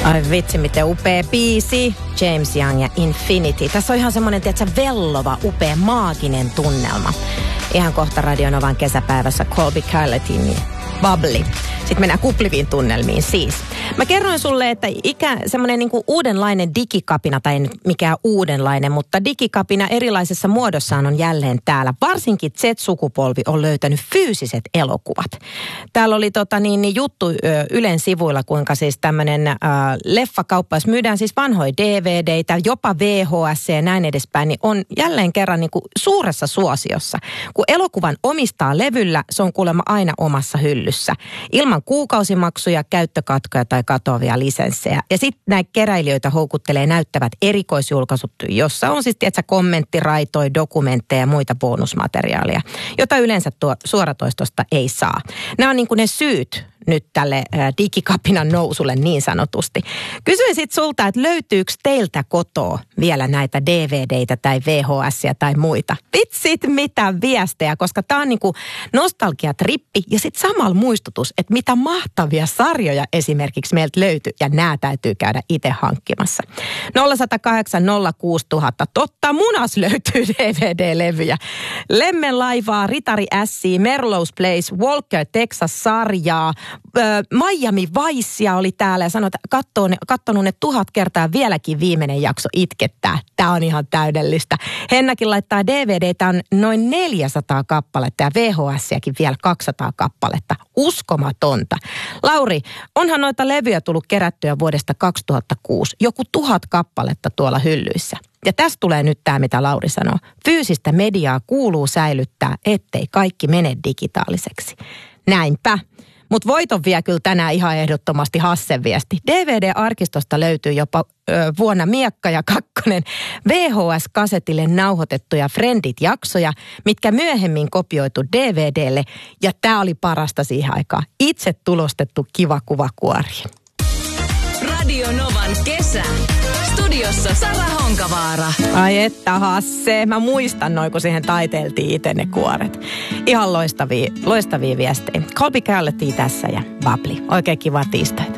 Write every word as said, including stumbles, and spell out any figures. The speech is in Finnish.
Ai vitsi, miten upea biisi. James Young ja Infinity. Tässä on ihan semmoinen, tiedätkö, vellova, upea, maaginen tunnelma. Ihan kohta Radio Novan kesäpäivässä Colby Carletin Bubbly. Sitten mennään kupliviin tunnelmiin siis. Mä kerroin sulle, että ikä, semmoinen niin kuin uudenlainen digikapina, tai ei mikään uudenlainen, mutta digikapina erilaisessa muodossaan on jälleen täällä. Varsinkin Z-sukupolvi on löytänyt fyysiset elokuvat. Täällä oli tota niin, niin juttu ö, Ylen sivuilla, kuinka siis tämmöinen ö, leffakauppa, jos myydään siis vanhoja D V D:itä, jopa V H S ja näin edespäin, niin on jälleen kerran niin kuin suuressa suosiossa. Kun elokuvan omistaa levyllä, se on kuulemma aina omassa hyllyssä. Ilman kuukausimaksuja, käyttökatkoja tai katoavia lisenssejä. Ja sitten näitä keräilijöitä houkuttelee näyttävät erikoisjulkaisut, jossa on siis tiedätkö, kommenttiraitoja, dokumentteja ja muita bonusmateriaalia, jota yleensä tuo suoratoistosta ei saa. Nämä on niin kuin ne syyt nyt tälle ä, digikapinan nousulle niin sanotusti. Kysyin sitten sulta, että löytyykö teiltä kotoa vielä näitä D V D:itä tai V H S:ia tai muita? Vitsit mitä viestejä, koska tää on niinku nostalgiatrippi ja sitten samalla muistutus, että mitä mahtavia sarjoja esimerkiksi meiltä löytyy ja nämä täytyy käydä itse hankkimassa. nolla yksi nolla kahdeksan nolla kuusi nolla nolla nolla. Totta munas löytyy D V D-levyjä. Lemmenlaivaa, Ritari Ässiä, Merlo's Place, Walker Texas-sarjaa, Miami Vicea oli täällä ja sanoi, että katsoo ne, katsonut ne tuhat kertaa vieläkin viimeinen jakso itkettää. Tämä on ihan täydellistä. Hennakin laittaa D V D:tä on noin neljäsataa kappaletta ja V H S:iäkin vielä kaksisataa kappaletta. Uskomatonta. Lauri, onhan noita levyjä tullut kerättyä vuodesta kaksituhattakuusi. Joku tuhat kappaletta tuolla hyllyissä. Ja tässä tulee nyt tämä, mitä Lauri sanoo. Fyysistä mediaa kuuluu säilyttää, ettei kaikki mene digitaaliseksi. Näinpä. Mutta voiton vie kyllä tänään ihan ehdottomasti Hassen viesti. D V D-arkistosta löytyy jopa ö, vuonna Miekka ja Kakkonen V H S-kasetille nauhoitettuja Friendit-jaksoja, mitkä myöhemmin kopioitu D V D:lle. Ja tämä oli parasta siihen aikaan. Itse tulostettu kiva kuvakuori. Radio Novan kesä. Studiossa Sara Honkavaara. Ai että Hasse, mä muistan noin, kun siihen taiteiltiin itse ne kuoret. Ihan loistavia, loistavia viestejä. Colby Carletin tässä ja Bubbly. Oikein kiva tiistaita.